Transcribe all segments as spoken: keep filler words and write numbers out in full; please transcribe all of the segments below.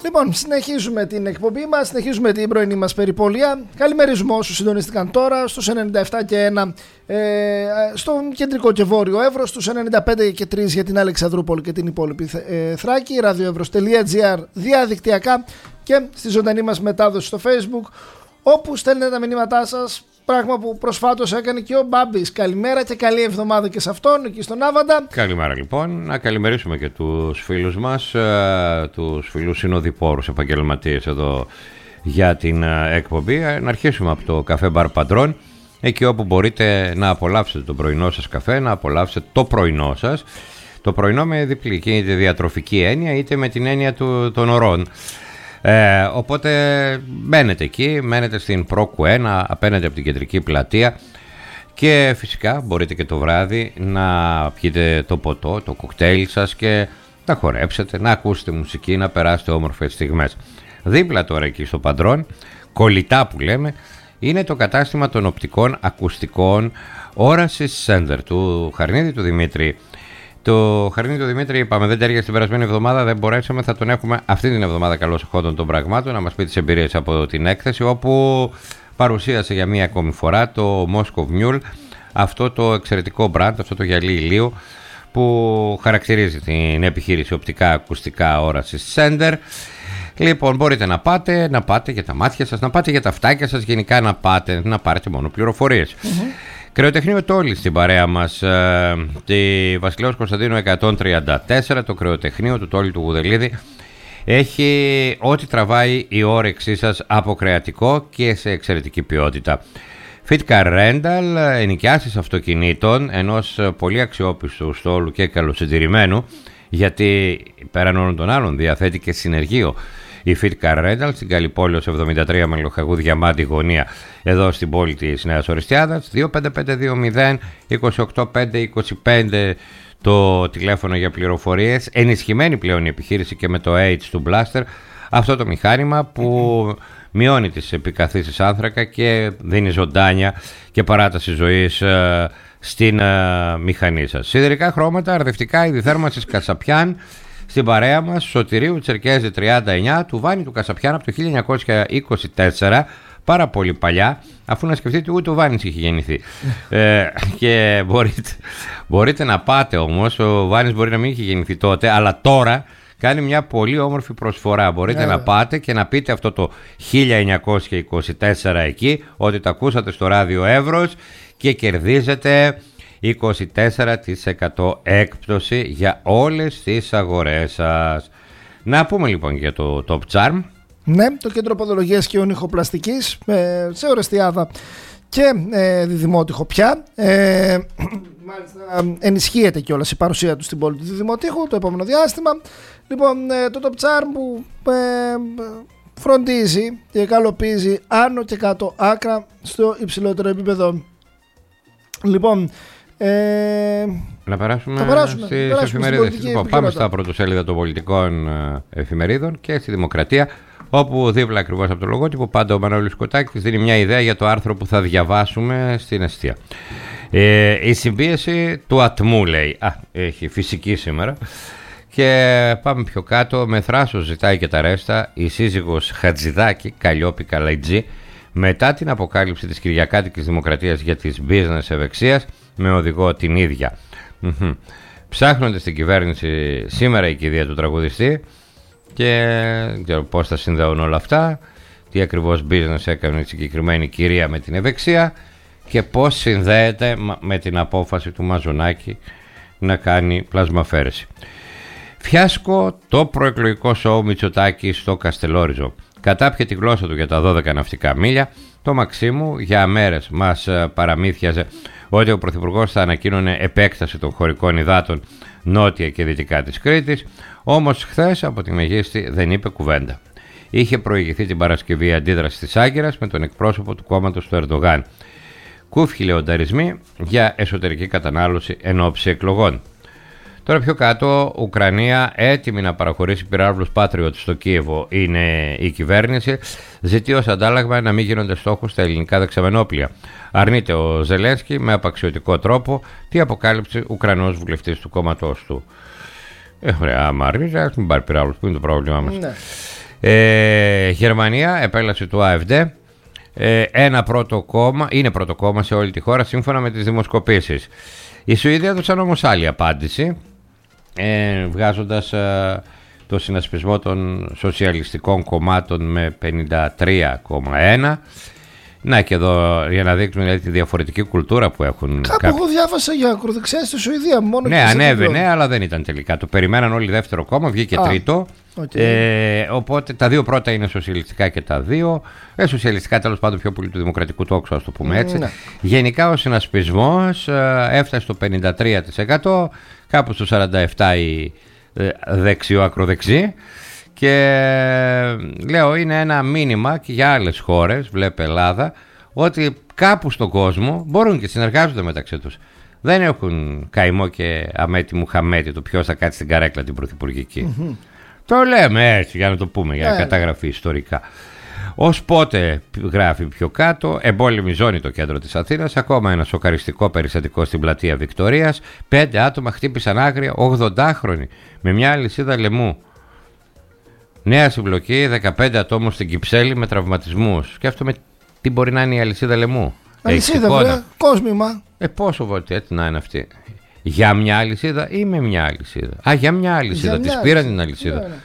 Λοιπόν, συνεχίζουμε την εκπομπή μας, συνεχίζουμε την πρωινή μας περιπολία. Καλημερίζουμε όσους συντονίστηκαν τώρα στους ενενήντα επτά και ένα ε, στο κεντρικό και βόρειο Εύρος, στους ενενήντα πέντε και τρία για την Αλεξανδρούπολη και την υπόλοιπη ε, Θράκη, ραδιοεύρος τελεία τζι άρ διαδικτυακά και στη ζωντανή μας μετάδοση στο Facebook, όπου στέλνετε τα μηνύματά σας. Πράγμα που προσφάτως έκανε και ο Μπάμπης. Καλημέρα και καλή εβδομάδα και σε αυτόν, εκεί στον Άβαντα. Καλημέρα λοιπόν. Να καλημερίσουμε και τους φίλους μας, τους φίλους συνοδοιπόρους επαγγελματίες εδώ για την εκπομπή. Να αρχίσουμε από το καφέ Μπαρ Παντρών, εκεί όπου μπορείτε να απολαύσετε το πρωινό σας καφέ, να απολαύσετε το πρωινό σας. Το πρωινό με διπλική είτε διατροφική έννοια, είτε με την έννοια του, των ωρών. Ε, οπότε μένετε εκεί, μένετε στην Πρόκου ένα απέναντι από την κεντρική πλατεία και φυσικά μπορείτε και το βράδυ να πιείτε το ποτό, το κοκτέιλ σας και να χορέψετε, να ακούσετε μουσική, να περάσετε όμορφες στιγμές. Δίπλα τώρα εκεί στο Παντρών, κολλητά που λέμε, είναι το κατάστημα των οπτικών ακουστικών Όρασης Center του Χαρνίδη του Δημήτρη. Το Χαρνίδη του Δημήτρη, είπαμε, δεν τέριαξε την περασμένη εβδομάδα, δεν μπορέσαμε. Θα τον έχουμε αυτή την εβδομάδα καλώς εχόντων των πραγμάτων να μας πει τις εμπειρίες από την έκθεση, όπου παρουσίασε για μία ακόμη φορά το Moscow Mule, αυτό το εξαιρετικό brand, αυτό το γυαλί ηλίου που χαρακτηρίζει την επιχείρηση οπτικά ακουστικά Όρασης Center. Λοιπόν, μπορείτε να πάτε, να πάτε για τα μάτια σας, να πάτε για τα αυτάκια σας, γενικά να πάτε, να πάρετε μόνο πληροφορίες. Mm-hmm. Κρεοτεχνείο Τόλι στην παρέα μας, ε, τη Βασιλέως Κωνσταντίνου εκατόν τριάντα τέσσερα, το κρεοτεχνείο του Τόλι του Γουδελίδη. Έχει ό,τι τραβάει η όρεξή σας από κρεατικό και σε εξαιρετική ποιότητα. Fitcar Rental, ενοικιάσεις αυτοκινήτων ενός πολύ αξιόπιστου στόλου και καλοσυντηρημένου, γιατί πέραν όλων των άλλων διαθέτει και συνεργείο η Fitcar Rental στην Καλυπόλεως εβδομήντα τρία με Λοχαγού Διαμάντη γωνία, εδώ στην πόλη της Νέας Οριστιάδας. Δύο πέντε πέντε δύο μηδέν είκοσι οκτώ πέντε είκοσι πέντε το τηλέφωνο για πληροφορίες. Ενισχυμένη πλέον η επιχείρηση και με το H του Blaster, αυτό το μηχάνημα που μειώνει τις επικαθίσεις άνθρακα και δίνει ζωντάνια και παράταση ζωής ε, στην ε, μηχανή σας. Σιδερικά χρώματα, αρδευτικά, είδη θέρμανσης Κασαπιάν στην παρέα μας, Σωτηρίου Τσερκέζη τριάντα εννιά, του Βάνη του Κασαπιάν από το χίλια εννιακόσια είκοσι τέσσερα, πάρα πολύ παλιά, αφού να σκεφτείτε ούτε ο Βάνης είχε γεννηθεί. ε, και μπορείτε, μπορείτε να πάτε όμως, ο Βάνης μπορεί να μην είχε γεννηθεί τότε, αλλά τώρα κάνει μια πολύ όμορφη προσφορά. Μπορείτε yeah. να πάτε και να πείτε αυτό το χίλια εννιακόσια είκοσι τέσσερα εκεί, ότι το ακούσατε στο ράδιο Εύρος και κερδίζετε είκοσι τέσσερα τοις εκατό έκπτωση για όλες τις αγορές σας. Να πούμε λοιπόν για το Top Charm. Ναι, το κέντρο ποδολογίας και ονυχοπλαστικής ε, σε Ορεστιάδα και ε, Διδημότυχο πια. Ε, μάλιστα ενισχύεται κιόλας η παρουσία του στην πόλη του Διδημοτύχου το επόμενο διάστημα. Λοιπόν, ε, το Top Charm που ε, φροντίζει και καλοποιίζει άνω και κάτω άκρα στο υψηλότερο επίπεδο. Λοιπόν, Ε, να περάσουμε, περάσουμε στις εφημερίδες. Λοιπόν, πάμε στα πρωτοσέλιδα των πολιτικών εφημερίδων και στη Δημοκρατία, όπου δίπλα ακριβώς από το λογότυπο πάντα ο Μανώλης Κοτάκης δίνει μια ιδέα για το άρθρο που θα διαβάσουμε στην εστία. Ε, η συμπίεση του ατμού, λέει. Α, έχει φυσική σήμερα. Και πάμε πιο κάτω. Με θράσος ζητάει και τα ρέστα η σύζυγος Χατζηδάκη, Καλλιόπη Καλαϊτζή, μετά την αποκάλυψη της Κυριακάτικης Δημοκρατίας για τις business ευεξίας, με οδηγό την ίδια. Mm-hmm. Ψάχνονται στην κυβέρνηση σήμερα η κηδεία του τραγουδιστή και δεν ξέρω πώς θα συνδέουν όλα αυτά, τι ακριβώς business έκανε η συγκεκριμένη κυρία με την ευεξία και πώς συνδέεται με την απόφαση του Μαζονάκη να κάνει πλασμαφέρεση. Φιάσκο το προεκλογικό σοου Μητσοτάκη στο Καστελόριζο. Κατάπιε τη γλώσσα του για τα δώδεκα ναυτικά μίλια. Το Μαξίμου για μέρες μας παραμύθιαζε ότι ο Πρωθυπουργός θα ανακοίνωνε επέκταση των χωρικών υδάτων νότια και δυτικά της Κρήτης, όμως χθες από τη Μεγίστη δεν είπε κουβέντα. Είχε προηγηθεί την Παρασκευή αντίδραση της Άγκυρας με τον εκπρόσωπο του κόμματος του Ερντογάν. Κούφιοι λεονταρισμοί για εσωτερική κατανάλωση εν ώψη εκλογών. Τώρα πιο κάτω, Ουκρανία έτοιμη να παραχωρήσει πυράβλους Patriot στο Κίεβο είναι η κυβέρνηση. Ζητεί ως αντάλλαγμα να μην γίνονται στόχους στα ελληνικά δεξαμενόπλια. Αρνείται ο Ζελένσκι με απαξιωτικό τρόπο τι αποκάλυψε Ουκρανός βουλευτής του κόμματός του. Ε, ωραία, άμα αρνείται, ας μην πάρει πυράβλους, που είναι το πρόβλημά μας. Ναι. Ε, Γερμανία, επέλαση του ΑΕΦΔ. Ε, ένα πρώτο κόμμα, είναι πρώτο κόμμα σε όλη τη χώρα σύμφωνα με τις δημοσκοπήσεις. Η Σουηδία έδωσαν όμως άλλη απάντηση, ε, βγάζοντας ε, το συνασπισμό των σοσιαλιστικών κομμάτων με πενήντα τρία κόμμα ένα. Να και εδώ για να δείξουμε δηλαδή, τη διαφορετική κουλτούρα που έχουν. Κάπου κάποιοι. Εγώ διάβασα για ακροδεξιά στη Σουηδία μόνο. Ναι, ανέβαινε, αλλά δεν ήταν τελικά. Το περιμέναν όλοι δεύτερο κόμμα, βγήκε Α, τρίτο. Okay. Ε, οπότε τα δύο πρώτα είναι σοσιαλιστικά και τα δύο. Ε, σοσιαλιστικά τέλος πάντων πιο πολύ του δημοκρατικού τόξου, ας το πούμε έτσι. Mm, ναι. Γενικά ο συνασπισμός ε, έφτασε στο πενήντα τρία τοις εκατό, κάπου στο σαράντα επτά τοις εκατό η ε, δεξιό-ακροδεξί. Και λέω είναι ένα μήνυμα και για άλλες χώρες, βλέπε Ελλάδα, ότι κάπου στον κόσμο μπορούν και συνεργάζονται μεταξύ τους. Δεν έχουν καημό και αμέτη μου χαμέτη το ποιος θα κάτσει στην καρέκλα την πρωθυπουργική. Mm-hmm. Το λέμε έτσι για να το πούμε, για να yeah. καταγραφεί ιστορικά. Ως πότε, γράφει πιο κάτω, εμπόλεμη ζώνη το κέντρο της Αθήνας, ακόμα ένα σοκαριστικό περιστατικό στην πλατεία Βικτωρίας. Πέντε άτομα χτύπησαν άγρια ογδοντάχρονοι με μια αλυσίδα λαιμού. Νέα συμπλοκή, δεκαπέντε ατόμων στην Κυψέλη με τραυματισμούς. Σκέφτομαι τι μπορεί να είναι η αλυσίδα λαιμού. Αλυσίδα, βρε, κόσμημα. Ε, πόσο βολτί, έτσι να είναι αυτή. Για μια αλυσίδα ή με μια αλυσίδα. Α, για μια αλυσίδα. Τη πήραν την αλυσίδα. Yeah,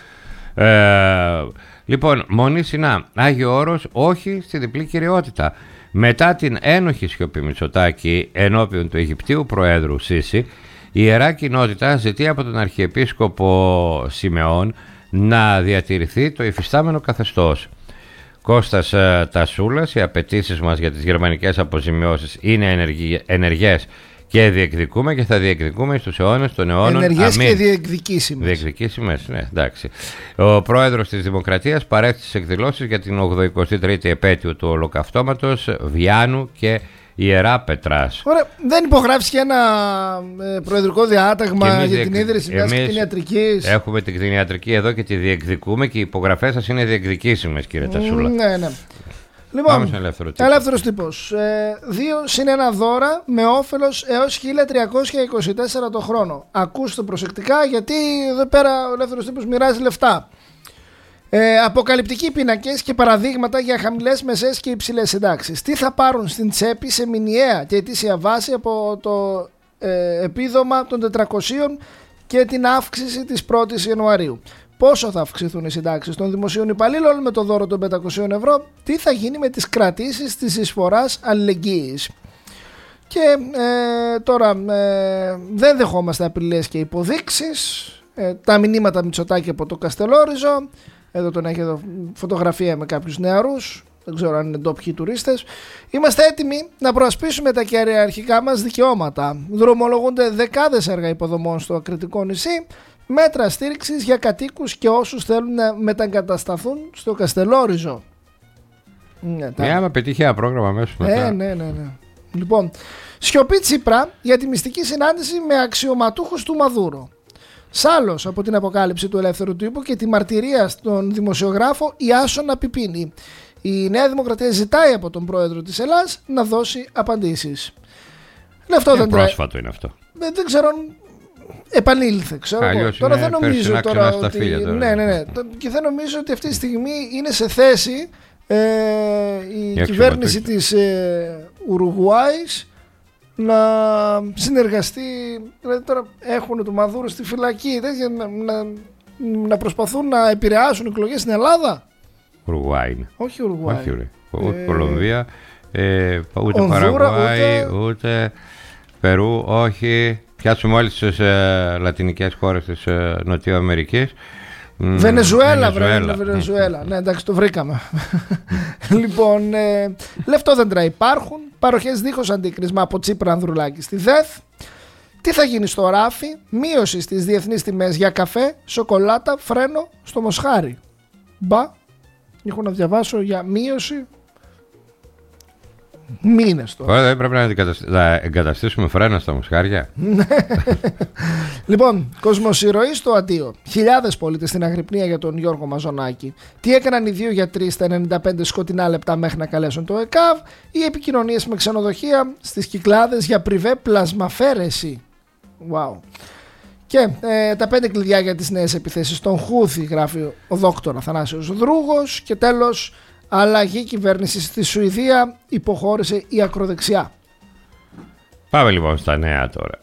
yeah. Ε, λοιπόν, Μονή Σινά, Άγιο Όρος, όχι στη διπλή κυριότητα. Μετά την ένοχη σιωπή Μητσοτάκη ενώπιον του Αιγυπτίου Προέδρου Σίση, η Ιερά Κοινότητα ζητεί από τον Αρχιεπίσκοπο Σιμεών να διατηρηθεί το υφιστάμενο καθεστώς. Κώστας ε, Τασούλας, οι απαιτήσεις μας για τις γερμανικές αποζημιώσεις είναι ενεργές και διεκδικούμε και θα διεκδικούμε στους αιώνες των αιώνων. Ενεργές αμήν. Και διεκδικήσιμες. Διεκδικήσιμες, ναι, εντάξει. Ο πρόεδρος της Δημοκρατίας παρέχει τις εκδηλώσεις για την ογδοηκοστή τρίτη επέτειο του Ολοκαυτώματος Βιάνου και Ιερά Πετράς. Ωραία, δεν υπογράφεις και ένα ε, προεδρικό διάταγμα για διεκ... την ίδρυση μιας κτηνιατρικής. Έχουμε την κτηνιατρική εδώ και τη διεκδικούμε και οι υπογραφές σας είναι διεκδικήσιμες, κύριε Τασούλα. Ναι, ναι. Λοιπόν, ελεύθερο τύπο. Ελεύθερος τύπος. Ε, δύο συν ένα δώρα με όφελος έως χίλια τριακόσια είκοσι τέσσερα το χρόνο. Ακούστε προσεκτικά γιατί εδώ πέρα ο ελεύθερος τύπος μοιράζει λεφτά. Ε, αποκαλυπτικοί πίνακες και παραδείγματα για χαμηλές, μεσαίες και υψηλές συντάξεις. Τι θα πάρουν στην τσέπη σε μηνιαία και ετήσια βάση από το ε, επίδομα των τετρακοσίων και την αύξηση της πρώτης Ιανουαρίου. Πόσο θα αυξηθούν οι συντάξεις των δημοσίων υπαλλήλων με το δώρο των πεντακόσια ευρώ. Τι θα γίνει με τις κρατήσεις της εισφοράς αλληλεγγύης. Και ε, τώρα ε, δεν δεχόμαστε απειλές και υποδείξεις. Ε, τα μηνύματα Μητσοτάκη από το Καστελόριζο. Εδώ τον έχει εδώ φωτογραφία με κάποιους νεαρούς. Δεν ξέρω αν είναι ντόπιοι τουρίστες. Είμαστε έτοιμοι να προασπίσουμε τα κυριαρχικά μας δικαιώματα. Δρομολογούνται δεκάδες έργα υποδομών στο Ακριτικό νησί. Μέτρα στήριξης για κατοίκους και όσους θέλουν να μεταγκατασταθούν στο Καστελόριζο. Ναι, τα... άμα πετύχει ένα πρόγραμμα αμέσως μετά. Ε, ναι, ναι, ναι. Λοιπόν, σιωπή Τσίπρα για τη μυστική συνάντηση με αξιωματούχους του Μαδούρο. Σάλος από την αποκάλυψη του ελεύθερου τύπου και τη μαρτυρία στον δημοσιογράφο Ιάσονα Πιπίνη. Η Νέα Δημοκρατία ζητάει από τον πρόεδρο της Ελλάδας να δώσει απαντήσεις. Αυτό δεν πρόσφατο είναι αυτό. Δεν, δεν ξέρω αν επανήλθε. Ξέρω εγώ. Τώρα δεν νομίζω τώρα ότι... Τώρα. Ναι, ναι, ναι. Και δεν νομίζω ότι αυτή τη στιγμή είναι σε θέση ε, η Για κυβέρνηση της ε, Ουρουγουάης να συνεργαστεί. Δηλαδή τώρα έχουν το Μαδούρο στη φυλακή τέτοια, να, να, να προσπαθούν να επηρεάσουν εκλογές στην Ελλάδα. Ουρουγουάη είναι. Όχι Ουρουγουάη. Όχι, ούτε ε, Κολομβία, ε, ούτε Παραγουάη, ούτε... ούτε Περού, όχι. Πιάσουμε όλες τις ε, λατινικές χώρες της ε, Νοτιού Αμερικής. Βενεζουέλα, Βενεζουέλα. Βενεζουέλα. Ναι, εντάξει, το βρήκαμε. Λοιπόν, ε, λεφτόδεντρα υπάρχουν. Παροχές δίχως αντίκρισμα από Τσίπρα Ανδρουλάκη στη ΔΕΘ. Τι θα γίνει στο ράφι? Μείωση στις διεθνείς τιμές για καφέ, σοκολάτα, φρένο στο Μοσχάρι. Μπα, έχω να διαβάσω για μείωση μήνες τώρα. Ωραία, δεν πρέπει να εγκαταστήσουμε φρένα στα Μοσχάρια. Λοιπόν, κοσμοσυρωή στο αντίο. Χιλιάδες πολίτες στην αγρυπνία για τον Γιώργο Μαζονάκη. Τι έκαναν οι δύο γιατροί στα ενενήντα πέντε σκοτεινά λεπτά μέχρι να καλέσουν το ΕΚΑΒ. Οι επικοινωνίες με ξενοδοχεία στις Κυκλάδες για πριβέ πλασμαφέρεση. Wow. Και ε, τα πέντε κλειδιά για τις νέες επιθέσεις των Χούθη, γράφει ο δόκτωρα Θανάσιος Δρούγος. Και τέλος, αλλαγή κυβέρνηση στη Σουηδία, υποχώρησε η ακροδεξιά. Πάμε λοιπόν στα νέα τώρα,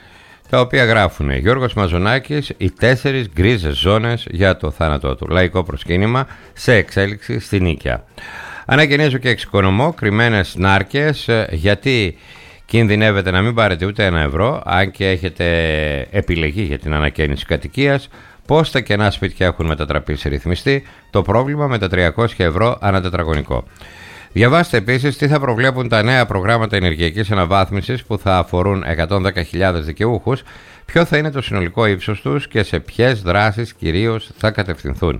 τα οποία γράφουν Γιώργος Μαζονάκης, οι τέσσερις γκρίζες ζώνες για το θάνατό του. Λαϊκό προσκύνημα σε εξέλιξη στη Νίκαια. Ανακαινίζω και εξοικονομώ κρυμμένες νάρκες, γιατί κινδυνεύετε να μην πάρετε ούτε ένα ευρώ, αν και έχετε επιλεγεί για την ανακαίνιση κατοικίας. Πώς τα κενά σπίτια έχουν μετατραπεί σε ρυθμιστή, το πρόβλημα με τα τριακόσια ευρώ ανά τετραγωνικό. Διαβάστε επίσης τι θα προβλέπουν τα νέα προγράμματα ενεργειακής αναβάθμισης που θα αφορούν εκατόν δέκα χιλιάδες δικαιούχους, ποιο θα είναι το συνολικό ύψος τους και σε ποιες δράσεις κυρίως θα κατευθυνθούν.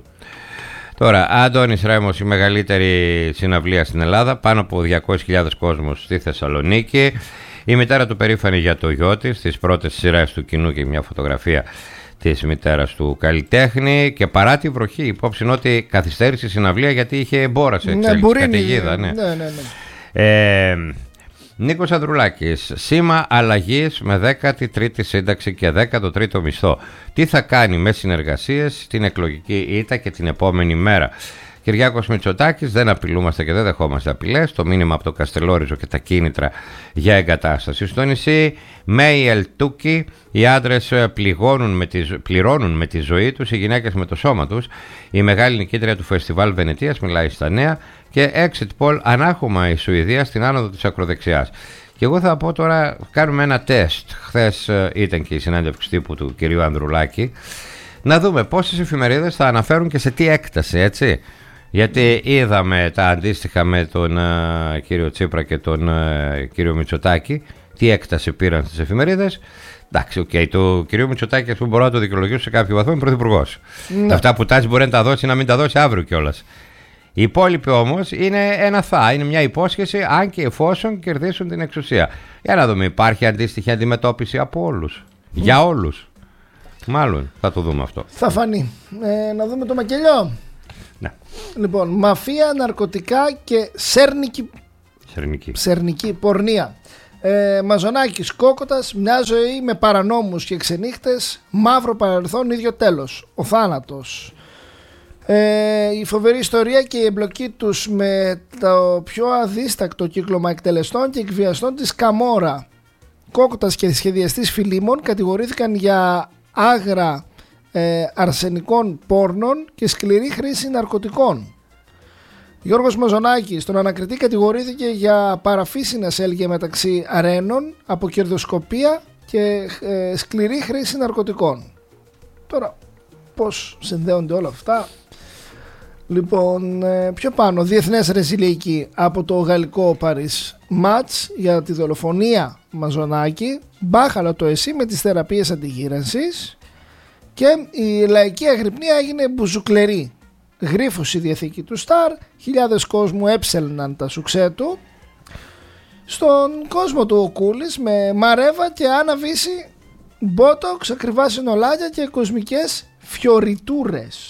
Τώρα, Αντώνης Ρέμος, η μεγαλύτερη συναυλία στην Ελλάδα, πάνω από διακόσιες χιλιάδες κόσμος στη Θεσσαλονίκη. Η μητέρα του περήφανη για το γιο της, στις πρώτες σειρές του κοινού, και μια φωτογραφία της μητέρας του καλλιτέχνη. Και παρά τη βροχή, υπόψη είναι ότι καθυστέρησε η συναυλία γιατί είχε εμπόραση, ναι, καταιγίδα. Ναι. Ναι, ναι, ναι. Ε, Νίκος Ανδρουλάκης, σήμα αλλαγής με δέκατη τρίτη σύνταξη και δέκατο τρίτο μισθό. Τι θα κάνει με συνεργασίες στην εκλογική ήττα και την επόμενη μέρα. Κυριάκος Μητσοτάκης, δεν απειλούμαστε και δεν δεχόμαστε απειλές. Το μήνυμα από το Καστελόριζο και τα κίνητρα για εγκατάσταση στο νησί. Μέη Ελτούκη, οι άντρες πληρώνουν με, τη, πληρώνουν με τη ζωή τους, οι γυναίκες με το σώμα τους. Η μεγάλη νικήτρια του Φεστιβάλ Βενετίας μιλάει στα νέα. Και exit poll, ανάχωμα η Σουηδία στην άνοδο της ακροδεξιάς. Και εγώ θα πω τώρα, κάνουμε ένα τεστ. Χθες ήταν και η συνέντευξη τύπου του κυρίου Ανδρουλάκη. Να δούμε πόσες εφημερίδες θα αναφέρουν και σε τι έκταση, έτσι. Γιατί είδαμε τα αντίστοιχα με τον uh, κύριο Τσίπρα και τον uh, κύριο Μητσοτάκη, τι έκταση πήραν στις εφημερίδες. Εντάξει, οκ, okay, το κύριο Μητσοτάκη, που μπορώ να το δικαιολογήσω σε κάποιο βαθμό, είναι πρωθυπουργός. Ναι. Αυτά που τάζει μπορεί να τα δώσει, να μην τα δώσει αύριο κιόλας. Οι υπόλοιποι όμως είναι ένα θα, είναι μια υπόσχεση, αν και εφόσον κερδίσουν την εξουσία. Για να δούμε, υπάρχει αντίστοιχη αντιμετώπιση από όλους. Mm. Για όλους. Μάλλον θα το δούμε αυτό. Θα φανεί. Ε, να δούμε το μακελιό. Ναι. Λοιπόν, μαφία, ναρκωτικά και σέρνικη, σέρνικη. σέρνικη πορνεία. Ε, Μαζονάκης, Κόκοτας, μια ζωή με παρανόμους και ξενύχτες, μαύρο παρελθόν, ίδιο τέλος. Ο θάνατος. Ε, η φοβερή ιστορία και η εμπλοκή τους με το πιο αδίστακτο κύκλωμα εκτελεστών και εκβιαστών της Καμόρα. Κόκοτας και σχεδιαστής Φιλίμων κατηγορήθηκαν για άγρα ε, αρσενικών πόρνων και σκληρή χρήση ναρκωτικών. Γιώργος Μαζονάκης, τον ανακριτή, κατηγορήθηκε για παραφύσινα σέλγια μεταξύ αρένων, από κερδοσκοπία και ε, σκληρή χρήση ναρκωτικών. Τώρα, πώς συνδέονται όλα αυτά? Λοιπόν, πιο πάνω, διεθνές ρεζιλίκι από το γαλλικό Παρίς Μάτς για τη δολοφονία Μαζονάκη, μπάχαλα το ΕΣΥ με τις θεραπείες αντιγύρανσης, και η λαϊκή αγρυπνία έγινε μπουζουκλερή. Γρίφος η διαθήκη του Σταρ, χιλιάδες κόσμου έψελναν τα σουξέ του. Στον κόσμο του ο Κούλης με Μαρέβα και Άννα Βύση, μπότοξ, ακριβά συνολάκια και κοσμικές φιωριτούρες.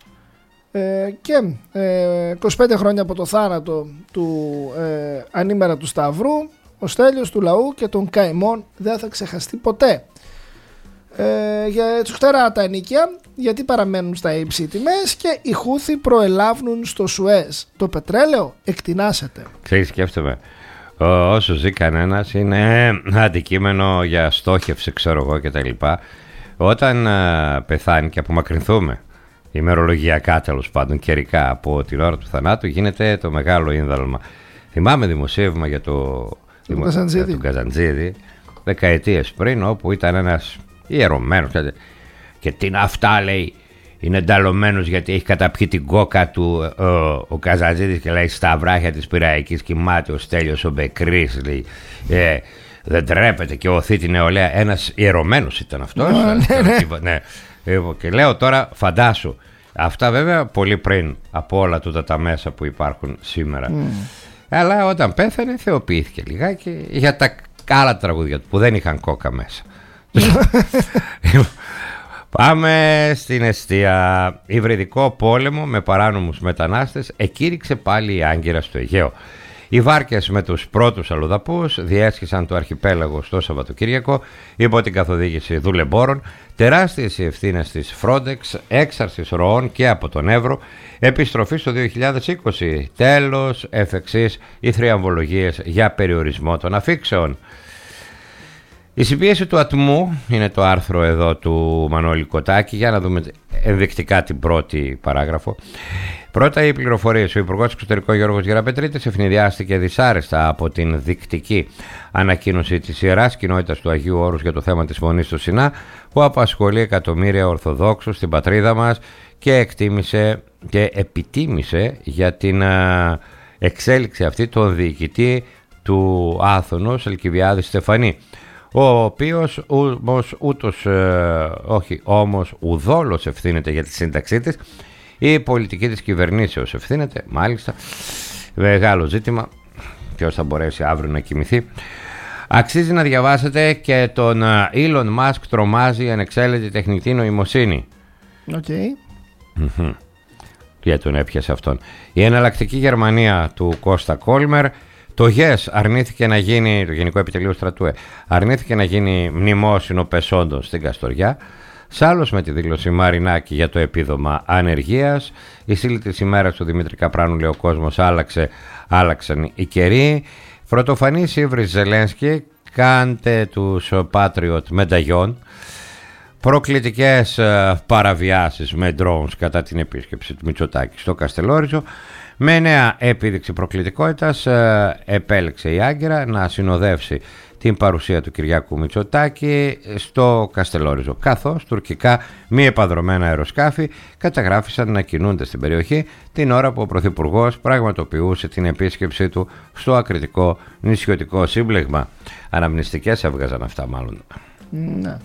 Ε, και ε, είκοσι πέντε χρόνια από το θάνατο του ε, ανήμερα του Σταυρού, ο στέλιος του λαού και των καημών δεν θα ξεχαστεί ποτέ. Ε, για τσουχτερά τα ενοίκια, γιατί παραμένουν στα ύψη τιμές, και οι Χούθοι προελάβουν στο Σουέζ. Το πετρέλαιο εκτινάσεται. Ξέρεις, σκέφτομαι, όσο ζει κανένας είναι αντικείμενο για στόχευση, ξέρω εγώ, κτλ. Όταν α, πεθάνει και απομακρυνθούμε ημερολογιακά, τέλος πάντων καιρικά, από την ώρα του θανάτου, γίνεται το μεγάλο ίνδαλμα. Θυμάμαι δημοσίευμα για το δημο... τον Καζαντζίδη δεκαετίες πριν, όπου ήταν ένας ιερωμένος και τι είναι αυτά, λέει, είναι ενταλωμένος γιατί έχει καταπιεί την κόκα του ο, ο Καζαντζίδης, και λέει στα βράχια της Πειραϊκής κοιμάται ο Στέλιος ο Μπεκρής, λέει, ε, δεν τρέπεται και οθεί την νεολαία. Ένας ιερωμένος ήταν αυτός. Ναι. Και λέω τώρα, φαντάσου, αυτά βέβαια πολύ πριν από όλα τούτα τα μέσα που υπάρχουν σήμερα. Mm. Αλλά όταν πέθανε θεοποιήθηκε λιγάκι για τα άλλα τραγούδια του που δεν είχαν κόκα μέσα. Πάμε στην εστία. Υβριδικό πόλεμο με παράνομους μετανάστες εκήρυξε πάλι η Άγκυρα στο Αιγαίο. Οι βάρκες με τους πρώτους αλλοδαπούς διέσχισαν το αρχιπέλαγο στο Σαββατοκύριακο υπό την καθοδήγηση δουλεμπόρων. Τεράστιες οι ευθύνες της Frontex, έξαρσης ροών και από τον Εύρο, επιστροφή στο δύο χιλιάδες είκοσι. Τέλος, εφ' εξής οι θριαμβολογίες για περιορισμό των αφήξεων. Η συμπίεση του ατμού είναι το άρθρο εδώ του Μανώλη Κοτάκη. Για να δούμε ενδεικτικά την πρώτη παράγραφο. Πρώτα οι πληροφορίες. Ο Υπουργός Εξωτερικών Γιώργος Γεραπετρίτης ευνηδιάστηκε δυσάρεστα από την δεικτική ανακοίνωση της Ιεράς Κοινότητας του Αγίου Όρους για το θέμα της Μονής του Σινά, που απασχολεί εκατομμύρια Ορθοδόξους στην πατρίδα μας και εκτίμησε και επιτίμησε για την εξέλιξη αυτή τον διοικητή του Άθωνος, Ελκυβιάδη Στεφανή, ο οποίος όμως ούτως, ε, όχι όμως ουδόλως ευθύνεται για τη σύνταξή της. Η πολιτική της κυβερνήσεως ευθύνεται, μάλιστα, μεγάλο ζήτημα, ποιος θα μπορέσει αύριο να κοιμηθεί. Αξίζει να διαβάσετε και τον Elon Musk τρομάζει ανεξέλεγκτη τεχνητή νοημοσύνη. Οκ. Okay. Mm-hmm. Για τον έπιασε αυτόν. Η εναλλακτική Γερμανία του Κώστα Κόλμερ. Το ΓΕΣ αρνήθηκε να γίνει, το Γενικό Επιτελείο Στρατού, αρνήθηκε να γίνει μνημόσυνο πεσόντων στην Καστοριά. Σάλλος με τη δήλωση Μαρινάκη για το επίδομα ανεργίας. Η στήλη της ημέρας του Δημήτρη Καπράνου, λέει ο κόσμος, άλλαξε, άλλαξαν οι καιροί. Πρωτοφανής ύβρις Ζελένσκι, κάντε τους Patriot μεταγιών. Προκλητικές παραβιάσεις με drones κατά την επίσκεψη του Μητσοτάκη στο Καστελόριζο. Με νέα επίδειξη προκλητικότητας επέλεξε η Άγκυρα να συνοδεύσει την παρουσία του Κυριάκου Μητσοτάκη στο Καστελόριζο, καθώς τουρκικά μη επανδρωμένα αεροσκάφη καταγράφησαν να κινούνται στην περιοχή την ώρα που ο Πρωθυπουργός πραγματοποιούσε την επίσκεψή του στο ακριτικό νησιωτικό σύμπλεγμα. Αναμνηστικές έβγαζαν αυτά μάλλον. Ναι.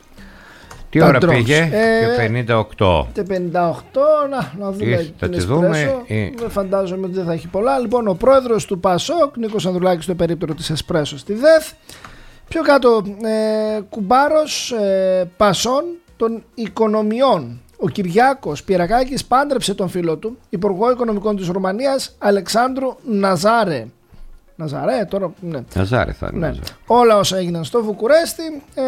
Τι τα ώρα drones. πήγε? Ε, Και πενήντα οκτώ. Και πενήντα οκτώ, να, να δούμε Είς, την Εσπρέσο. Ή... Φαντάζομαι ότι δεν θα έχει πολλά. Λοιπόν, ο πρόεδρος του Πασόκ, Νίκος Ανδρουλάκης, στο περίπτερο της Εσπρέσο στη ΔΕΘ. Πιο κάτω, ε, κουμπάρος ε, Πασών των Οικονομιών. Ο Κυριάκος Πιερακάκης πάντρεψε τον φίλο του, Υπουργό Οικονομικών της Ρουμανίας, Αλεξάνδρου Ναζάρε. Ναζάρε, τώρα, ναι. Ναζάρε θα είναι. Ναι. Όλα όσα έγιναν στο Βουκουρέστι. Ε,